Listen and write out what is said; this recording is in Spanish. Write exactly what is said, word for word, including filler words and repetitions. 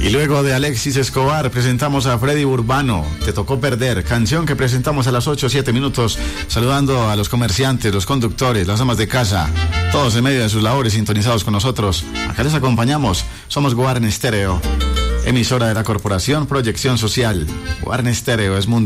Y luego de Alexis Escobar presentamos a Freddy Urbano, Te tocó perder, canción que presentamos a las ocho o siete minutos, saludando a los comerciantes, los conductores, las amas de casa, todos en medio de sus labores sintonizados con nosotros. Acá les acompañamos, somos Guarne Stereo, emisora de la Corporación Proyección Social. Guarne Stereo es mundial.